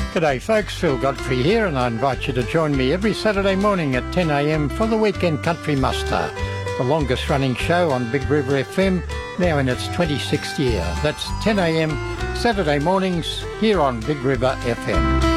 G'day folks, Phil Godfrey here, and I invite you to join me every Saturday morning at 10 a.m. for the Weekend Country Muster, the longest running show on Big River FM, now in its 26th year. That's 10 a.m. Saturday mornings here on Big River FM.